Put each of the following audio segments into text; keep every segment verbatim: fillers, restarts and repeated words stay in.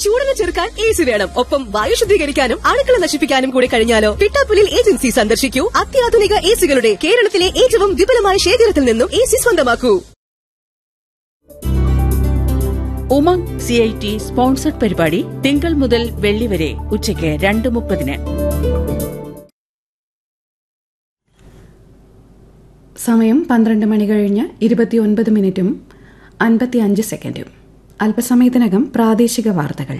ചൂടിനെ ചെറുക്കാൻ A C വേണം. ഒപ്പം വായു ശുദ്ധീകരിക്കാനും അണുക്കളെ നശിപ്പിക്കാനും കൂടി കഴിഞ്ഞാലോ? പിട്ടാപ്പുലിൽ ഏജൻസി സന്ദർശിക്കൂ. അത്യാധുനിക എ സികളുടെ കേരളത്തിലെ ഏറ്റവും വിപുലമായ ശേഖരത്തിൽ നിന്നും എ സി സ്വന്തമാക്കൂ. Umang C I T sponsored പരിപാടി തിങ്കൾ മുതൽ വെള്ളി വരെ ഉച്ചയ്ക്ക് രണ്ട് മുപ്പതിന്. സമയം പന്ത്രണ്ട് മണി കഴിഞ്ഞ് ഇരുപത്തിയൊൻപത് മിനിറ്റും അൻപത്തിയഞ്ച് സെക്കൻഡും. അല്പസമയത്തിനകം പ്രാദേശിക വാർത്തകൾ.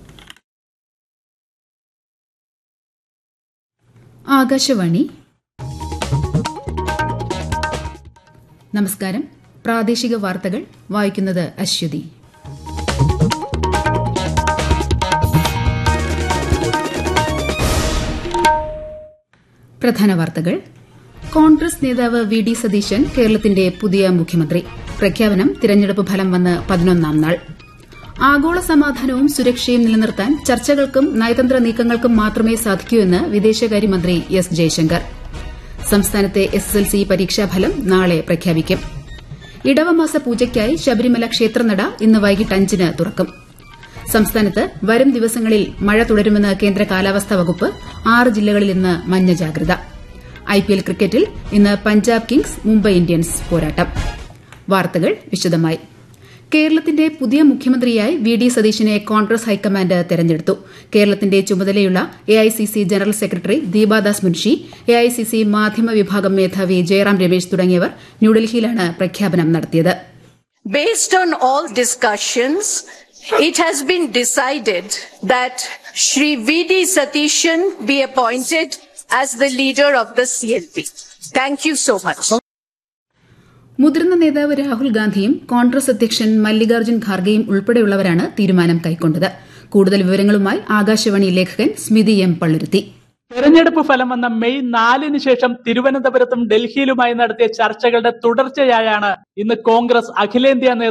ആകാശവാണി. നമസ്കാരം. പ്രാദേശിക വാർത്തകൾ വായിക്കുന്നത് അശ്വതി. പ്രധാന വാർത്തകൾ. കോൺഗ്രസ് നേതാവ് വി ഡി സതീശൻ കേരളത്തിന്റെ പുതിയ മുഖ്യമന്ത്രി. പ്രഖ്യാപനം തിരഞ്ഞെടുപ്പ് ഫലം വന്ന് പതിനൊന്നാം നാൾ. ആഗോള സമാധാനവും സുരക്ഷയും നിലനിർത്താൻ ചർച്ചകൾക്കും നയതന്ത്ര നീക്കങ്ങൾക്കും മാത്രമേ സാധിക്കൂ എന്ന് വിദേശകാര്യമന്ത്രി എസ് ജയശങ്കർ. സംസ്ഥാനത്തെ എസ് എസ് എൽ സി പരീക്ഷാഫലം നാളെ പ്രഖ്യാപിക്കും. ഇടവമാസ പൂജയ്ക്കായി ശബരിമല ക്ഷേത്രനട ഇന്ന് വൈകിട്ട് അഞ്ചിന് തുറക്കും. സംസ്ഥാനത്ത് വരും ദിവസങ്ങളിൽ മഴ തുടരുമെന്ന് കേന്ദ്ര കാലാവസ്ഥാ വകുപ്പ്. ആറ് ജില്ലകളിൽ ഇന്ന് മഞ്ഞ ജാഗ്രത. ഐപിഎൽ ക്രിക്കറ്റിൽ ഇന്ന് പഞ്ചാബ് കിങ്സ് മുംബൈ ഇന്ത്യൻസ് പോരാട്ടം. വാർത്തകൾ വിശദമായി. കേരളത്തിന്റെ പുതിയ മുഖ്യമന്ത്രിയായി വി ഡി സതീശനെ കോൺഗ്രസ് ഹൈക്കമാൻഡ് തെരഞ്ഞെടുത്തു. കേരളത്തിന്റെ ചുമതലയുള്ള A I C C general secretary Deepa Das Munshi, A I C C മാധ്യമ വിഭാഗം മേധാവി ജയറാം രമേശ് തുടങ്ങിയവർ ന്യൂഡൽഹിയിലാണ് പ്രഖ്യാപനം നടത്തിയത്. Based on all discussions, it has been decided that Shri V D Satishan be appointed as the leader of the C L P. Thank you so much. മുതിർന്ന നേതാവ് രാഹുൽ ഗാന്ധിയും കോൺഗ്രസ് അധ്യക്ഷൻ മല്ലികാർജ്ജുൻ ഖാർഗെയും ഉൾപ്പെടെയുള്ളവരാണ് തീരുമാനം കൈക്കൊണ്ടത്. കൂടുതൽ വിവരങ്ങളുമായി ആകാശവാണി ലേഖകൻ സ്മിതി എം പള്ളുരുത്തി. തെരഞ്ഞെടുപ്പ് ഫലം വന്ന മെയ് നാലിന് ശേഷം തിരുവനന്തപുരത്തും ഡൽഹിയിലുമായി നടത്തിയ ചർച്ചകളുടെ തുടർച്ചയായാണ് ഇന്ന് കോൺഗ്രസ് അഖിലേന്ത്യാ